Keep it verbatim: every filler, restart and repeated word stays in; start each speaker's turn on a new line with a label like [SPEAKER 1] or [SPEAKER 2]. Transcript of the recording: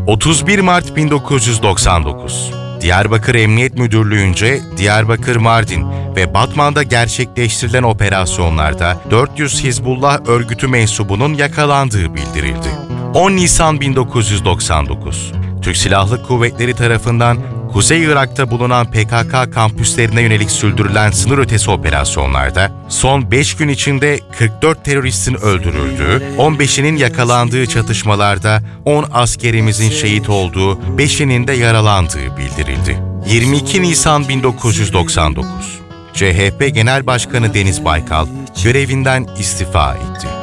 [SPEAKER 1] otuz bir Mart bin dokuz yüz doksan dokuz. Diyarbakır Emniyet Müdürlüğü'nce Diyarbakır, Mardin ve Batman'da gerçekleştirilen operasyonlarda dört yüz Hizbullah örgütü mensubunun yakalandığı bildirildi. on Nisan bin dokuz yüz doksan dokuz. Türk Silahlı Kuvvetleri tarafından Kuzey Irak'ta bulunan P K K kampüslerine yönelik sürdürülen sınır ötesi operasyonlarda son beş gün içinde kırk dört teröristin öldürüldüğü, on beşinin yakalandığı çatışmalarda on askerimizin şehit olduğu, beşinin de yaralandığı bildirildi. yirmi iki Nisan bin dokuz yüz doksan dokuz. C H P Genel Başkanı Deniz Baykal görevinden istifa etti.